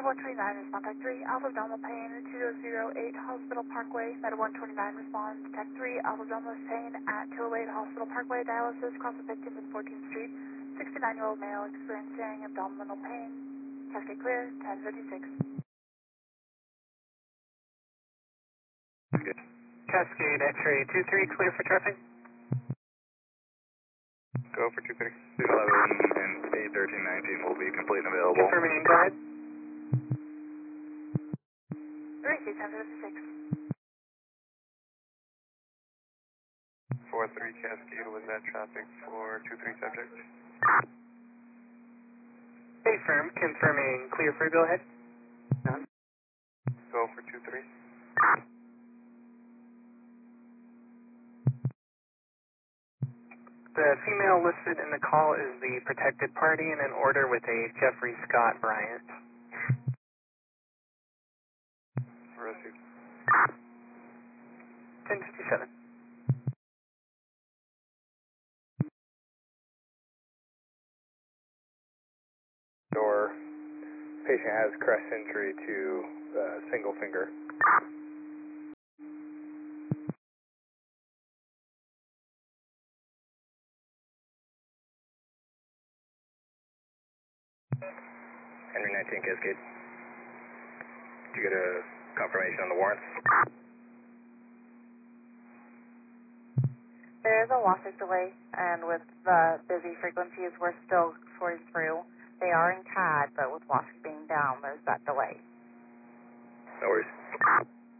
129, respond Tech 3, Alpha Delta Payne, 2008 Hospital Parkway, Meta 129, respond Tech 3, Alpha Delta Payne at 208 Hospital Parkway, dialysis, cross the 15th and 14th Street, 69-year-old male experiencing abdominal pain, Cascade clear, 1056. Good. Cascade X-ray 23, clear for traffic. Go for 26. 11 and A1319 will be complete and available. Confirming, go ahead. 1056. 4-3 Cascade, was that traffic for 2-3 subject? Hey, firm, confirming clear for go ahead. None. Go for 2-3. The female listed in the call is the protected party in an order with a Jeffrey Scott Bryant. Received. 1057. Door. Patient has crest injury to single finger. Henry 19 Cascade. Did you get a confirmation on the warrants? There is a WASIC delay, and with the busy frequencies, we're still sorting through. They are in CAD, but with WASIC being down, there's that delay. No worries.